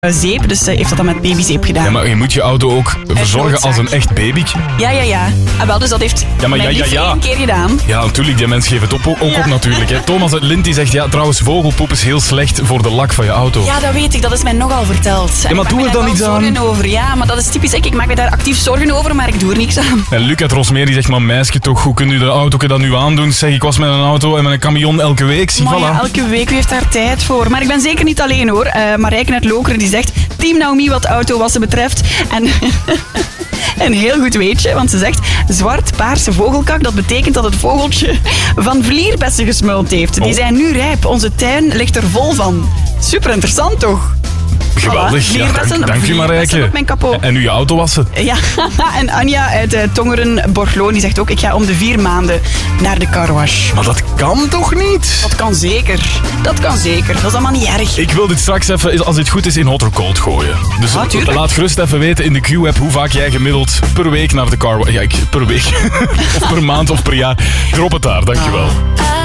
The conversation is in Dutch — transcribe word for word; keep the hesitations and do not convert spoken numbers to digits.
zeep, dus ze heeft dat dan met babyzeep gedaan. Ja, maar je moet je auto ook verzorgen als een echt babytje. Ja, ja, ja. Ah, wel, dus dat heeft Ja, maar mijn ja, ja, lief ja. één keer gedaan. Ja, natuurlijk, die mens geeft het op, ook Ja. op natuurlijk. Hè. Thomas uit Lint die zegt, ja, trouwens, vogelpoep is heel slecht voor de lak van je auto. Ja, dat weet ik. Dat is mij nogal verteld. En maar ik doe maak er me dan daar iets wel aan. zorgen over. Ja, maar dat is typisch ik. Ik maak me daar actief zorgen over, maar ik doe er niks aan. En Luc uit Rosmeer die zegt, maar meisje toch, hoe kun je de auto dat nu aandoen? Zeg, ik was met een auto en met een camion elke week. Zie, Maar voilà. ja, elke week wie heeft daar tijd voor. Maar ik ben zeker niet alleen hoor. Uh, Marijke uit Lokeren die zegt, Team Naomi wat autowassen betreft. En een heel goed weetje, want ze zegt, zwart-paarse vogelkak, dat betekent dat het vogeltje van vlierbessen gesmuld heeft. Die Oh. zijn nu rijp. Onze tuin ligt er vol van. Super interessant toch? Geweldig. Voilà, Ja, vlierbessen, dank, dank je vlierbessen Marijke. op mijn kapot. En nu je auto wassen. Ja, en Anja uit uh, Tongeren, Borgloon, die zegt ook, ik ga om de vier maanden naar de carwash. Maar dat kan toch niet? Dat kan zeker. Dat kan zeker. Dat is allemaal niet erg. Ik wil dit straks even, als dit goed is, in hot or cold gooien. Dus Ah, tuurlijk. laat gerust even weten in de Q-app hoe vaak jij gemiddeld per week naar de car... Ja, ik, per week. Of per maand of per jaar. Drop het daar, dankjewel.